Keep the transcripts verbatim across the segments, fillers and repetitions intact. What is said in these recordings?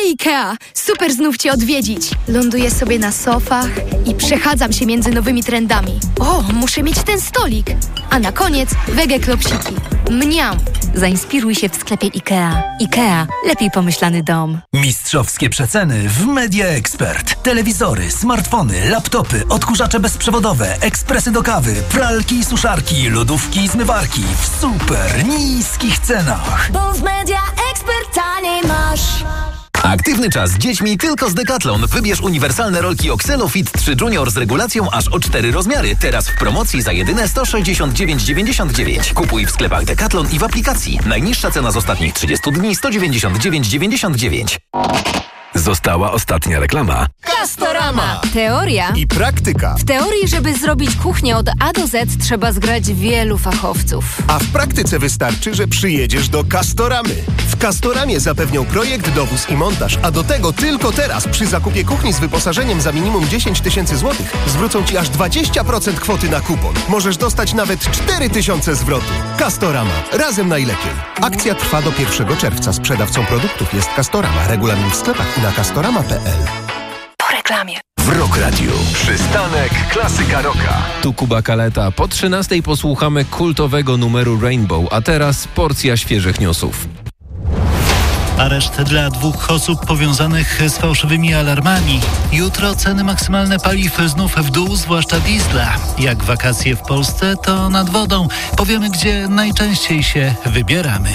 Hej Ikea, super znów Cię odwiedzić. Ląduję sobie na sofach i przechadzam się między nowymi trendami. O, muszę mieć ten stolik. A na koniec wege klopsiki. Mniam. Zainspiruj się w sklepie Ikea. Ikea. Lepiej pomyślany dom. Mistrzowskie przeceny w Media Expert. Telewizory, smartfony, laptopy, odkurzacze bezprzewodowe, ekspresy do kawy, pralki i suszarki, lodówki i zmywarki w super niskich cenach. Bo w Media Expert taniej masz. Aktywny czas z dziećmi tylko z Decathlon. Wybierz uniwersalne rolki Oxelo Fit trzy Junior z regulacją aż o cztery rozmiary. Teraz w promocji za jedyne sto sześćdziesiąt dziewięć dziewięćdziesiąt dziewięć. Kupuj w sklepach Decathlon i w aplikacji. Najniższa cena z ostatnich trzydziestu dni sto dziewięćdziesiąt dziewięć dziewięćdziesiąt dziewięć. Została ostatnia reklama. Castorama. Teoria I praktyka. W teorii, żeby zrobić kuchnię od A do Z, trzeba zgrać wielu fachowców. A w praktyce wystarczy, że przyjedziesz do Castoramy. W Castoramie zapewnią projekt, dowóz i montaż, a do tego tylko teraz przy zakupie kuchni z wyposażeniem za minimum dziesięć tysięcy złotych zwrócą Ci aż dwadzieścia procent kwoty na kupon. Możesz dostać nawet cztery tysiące zwrotu. Castorama. Razem najlepiej. Akcja trwa do pierwszego czerwca. Sprzedawcą produktów jest Castorama. Regulamin w sklepach i na castorama kropka p l. Po reklamie. W Rock Radio. Przystanek Klasyka Rocka. Tu Kuba Kaleta. Po trzynastej posłuchamy kultowego numeru Rainbow, a teraz porcja świeżych newsów. Areszt dla dwóch osób powiązanych z fałszywymi alarmami. Jutro ceny maksymalne paliw znów w dół, zwłaszcza diesla. Jak wakacje w Polsce, to nad wodą. Powiemy, gdzie najczęściej się wybieramy.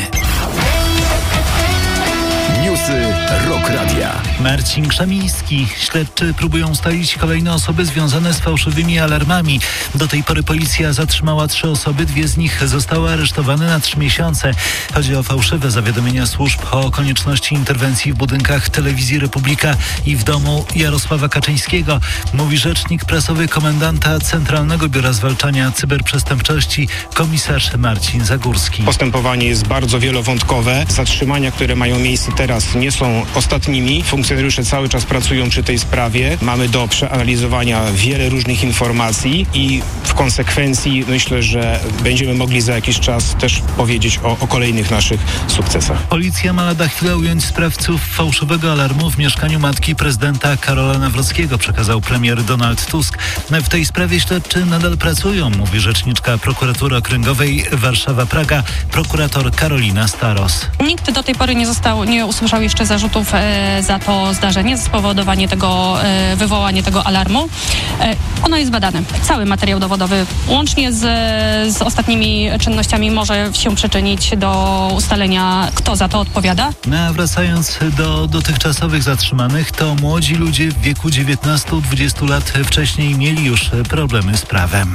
Newsy Rock Radia. Marcin Krzemiński. Śledczy próbują ustalić kolejne osoby związane z fałszywymi alarmami. Do tej pory policja zatrzymała trzy osoby, dwie z nich zostały aresztowane na trzy miesiące. Chodzi o fałszywe zawiadomienia służb o konieczności interwencji w budynkach Telewizji Republika i w domu Jarosława Kaczyńskiego, mówi rzecznik prasowy komendanta Centralnego Biura Zwalczania Cyberprzestępczości komisarz Marcin Zagórski. Postępowanie jest bardzo wielowątkowe. Zatrzymania, które mają miejsce teraz, nie są ostatnimi. Funkcjonariusze cały czas pracują przy tej sprawie. Mamy do przeanalizowania wiele różnych informacji i w konsekwencji myślę, że będziemy mogli za jakiś czas też powiedzieć o, o kolejnych naszych sukcesach. Policja ma lada chwilę ująć sprawców fałszywego alarmu w mieszkaniu matki prezydenta Karola Nawrockiego, przekazał premier Donald Tusk. W tej sprawie śledczy nadal pracują, mówi rzeczniczka prokuratury okręgowej Warszawa-Praga, prokurator Karolina Staros. Nikt do tej pory nie został, nie usłyszał jeszcze zarzutów e, za to zdarzenie, za spowodowanie tego, e, wywołanie tego alarmu. E, ono jest badane. Cały materiał dowodowy, łącznie z, z ostatnimi czynnościami, może się przyczynić do ustalenia, kto za to odpowiada. A wracając do dotychczasowych zatrzymanych, to młodzi ludzie w wieku dziewiętnastu do dwudziestu lat wcześniej mieli już problemy z prawem.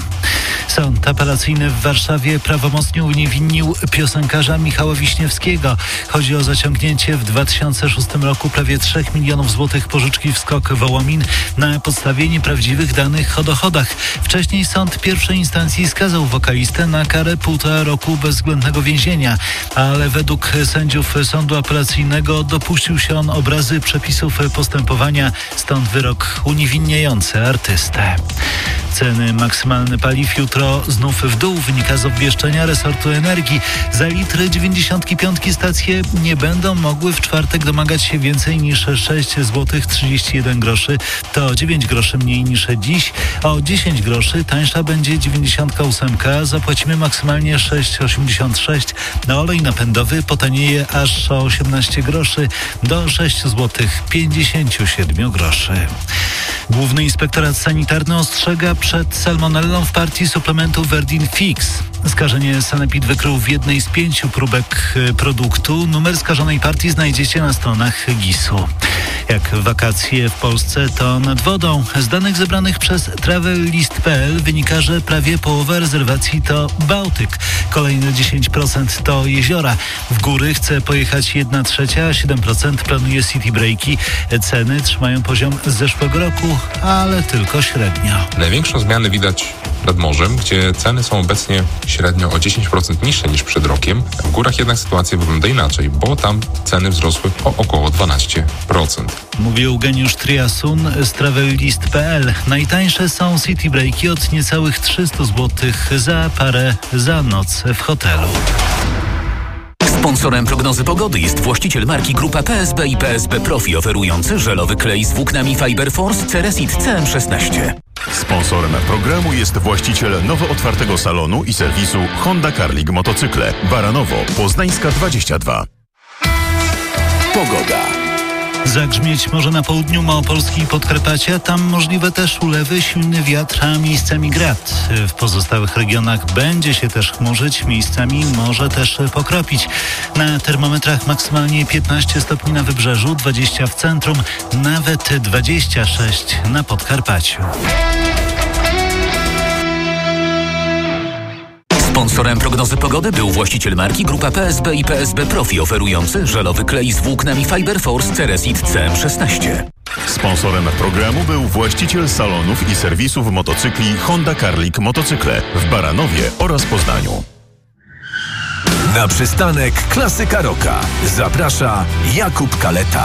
Sąd apelacyjny w Warszawie prawomocnie uniewinnił piosenkarza Michała Wiśniewskiego. Chodzi o zaciągnięcie w dwa tysiące szóstym roku prawie trzech milionów złotych pożyczki w SKOK Wołomin na podstawie nieprawdziwych danych o dochodach. Wcześniej sąd pierwszej instancji skazał wokalistę na karę półtora roku bezwzględnego więzienia, ale według sędziów sądu apelacyjnego dopuścił się on obrazy przepisów postępowania, stąd wyrok uniewinniający artystę. Ceny maksymalne paliw jutro znów w dół, wynika z obwieszczenia resortu energii. Za litry dziewięćdziesiątki piątki stacje nie będą mogły w czwartek domagać się więcej niż sześć złotych trzydzieści jeden groszy. To dziewięć groszy mniej niż dziś. O dziesięć groszy tańsza będzie dziewięćdziesiątka ósemka. Zapłacimy maksymalnie sześć osiemdziesiąt sześć. Na olej napędowy potanieje aż o osiemnaście groszy do sześć złotych pięćdziesiąt siedem groszy. Główny Inspektorat Sanitarny ostrzega przed salmonellą w partii suplementu Verdin Fix. Skażenie Sanepid wykrył w jednej z pięciu próbek produktu. Numer skażonej partii znajdziecie na stronach gisu. Jak wakacje w Polsce, to nad wodą. Z danych zebranych przez Travellist kropka p l wynika, że prawie połowa rezerwacji to Bałtyk. Kolejne dziesięć procent to jeziora. W góry chce pojechać jedna trzecia, a siedem procent planuje city breaki. Ceny trzymają poziom z zeszłego roku, ale tylko średnio. Największą zmianę widać nad morzem, gdzie ceny są obecnie średnio o dziesięć procent niższe niż przed rokiem. W górach jednak sytuacja wygląda inaczej, bo tam ceny wzrosły o około dwanaście procent. Mówi Eugeniusz Triasun z Travellist kropka p l. Najtańsze są city breaki od niecałych trzysta złotych za parę za noc w hotelu. Sponsorem prognozy pogody jest właściciel marki Grupa P S B i P S B Profi, oferujący żelowy klej z włóknami Fiber Force Ceresit C M szesnaście. Sponsorem programu jest właściciel nowo otwartego salonu i serwisu Honda Carling Motocykle. Baranowo, Poznańska dwadzieścia dwa. Pogoda. Zagrzmieć może na południu Małopolski i Podkarpacia. Tam możliwe też ulewy, silny wiatr, a miejscami grad. W pozostałych regionach będzie się też chmurzyć, miejscami może też pokropić. Na termometrach maksymalnie piętnaście stopni na wybrzeżu, dwadzieścia w centrum, nawet dwadzieścia sześć na Podkarpaciu. Sponsorem prognozy pogody był właściciel marki Grupa P S B i P S B Profi, oferujący żelowy klej z włóknami Fiber Force Ceresit C M szesnaście. Sponsorem programu był właściciel salonów i serwisów motocykli Honda Carling Motocykle w Baranowie oraz Poznaniu. Na przystanek Klasyka Rocka zaprasza Jakub Kaleta.